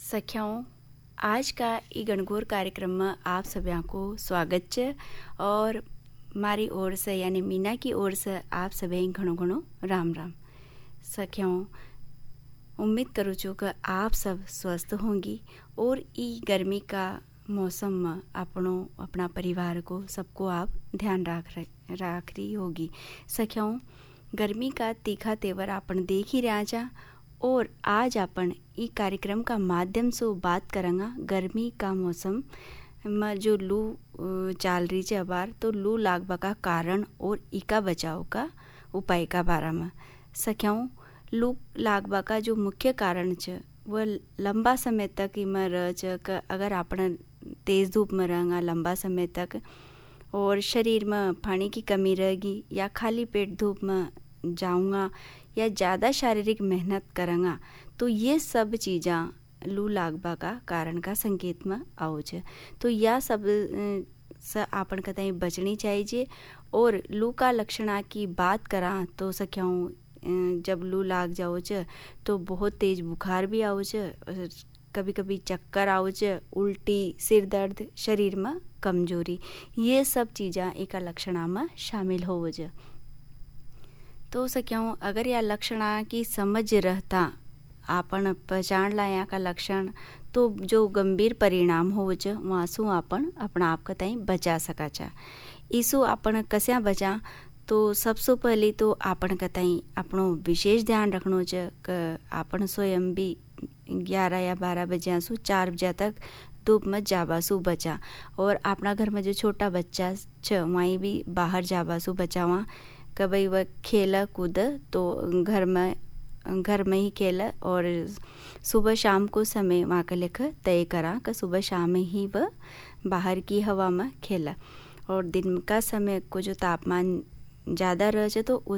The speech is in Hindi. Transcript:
सख्याओं, आज का ई गणगौर कार्यक्रम में आप सभी को स्वागत है और मारी ओर से यानी मीना की ओर से आप सभी घणो घणो राम राम। सख्याओं, उम्मीद करूँ छूँ कि आप सब स्वस्थ होंगी और ई गर्मी का मौसम में अपना परिवार को सबको आप ध्यान राख रही होगी। सख्याओं, गर्मी का तीखा तेवर अपन देख ही रहा जा और आज अपन ई कार्यक्रम का माध्यम से बात करेंगे गर्मी का मौसम में जो लू चाल रही है बार, तो लू लागबा का कारण और इका बचाव का उपाय का बारे में। सख्याओं, लू लागबा का जो मुख्य कारण है वह लंबा समय तक इमें रह अगर अपन तेज़ धूप में रहेंगे लंबा समय तक और शरीर में पानी की कमी रहेगी या खाली पेट धूप में जाऊंगा या ज़्यादा शारीरिक मेहनत करूँगा, तो ये सब चीज़ें लू लागबा का कारण का संकेत में आओ छे। तो यह सब से आपन कतई बचनी चाहिए। और लू का लक्षणा की बात करा तो सख्याऊँ, जब लू लाग जाओ छे तो बहुत तेज बुखार भी आओ छे, कभी कभी चक्कर आओ छे, उल्टी, सिर दर्द, शरीर में कमजोरी, ये सब चीज़ें एक लक्षणा में शामिल हो जाए। तो सख्याऊँ, अगर यह लक्षणा की समझ रहता आपन पहचान लाया का लक्षण, तो जो गंभीर परिणाम हो वहाँ से आपन अपना आप कतई बचा सका चा। इसु आपन कस्या बचा, तो सबसे पहले तो आपन कतई अपनो विशेष ध्यान रखनो च कि आपन स्वयं भी 11 या 12 बजे सु 4 बजे तक धूप में जाबा सु बचा। और अपना घर में जो छोटा बच्चा छ वहीं भी बाहर जाबा सु बचावा कि भाई वह खेला कूद तो घर में ही खेला और सुबह शाम को समय वहाँ का लेख तय करा कि सुबह शाम ही वह बाहर की हवा में खेला। और दिन का समय को जो तापमान ज़्यादा रह जाए तो उस